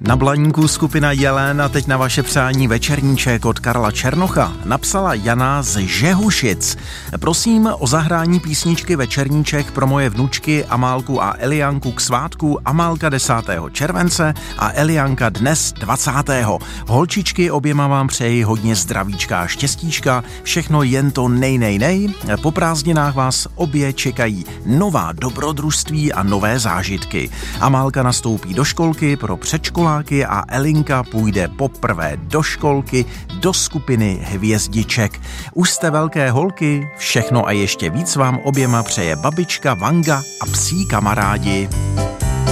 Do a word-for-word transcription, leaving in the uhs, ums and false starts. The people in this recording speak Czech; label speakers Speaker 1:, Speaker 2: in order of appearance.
Speaker 1: Na Blaníku skupina Jelén a teď na vaše přání večerníček od Karla Černocha napsala Jana z Žehušic. Prosím o zahrání písničky Večerníček pro moje vnučky Amálku a Elianku k svátku. Amálka desátého července a Elianka dnes dvacátého Holčičky, oběma vám přeji hodně zdravíčka a štěstíčka, všechno jen to nej, nej, nej. Po prázdninách vás obě čekají nová dobrodružství a nové zážitky. Amálka nastoupí do školky pro předškoláky a Elinka půjde poprvé do školky do skupiny Hvězdiček. Už jste velké holky, všechno a ještě víc vám oběma přeje babička Vanga a psí kamarádi.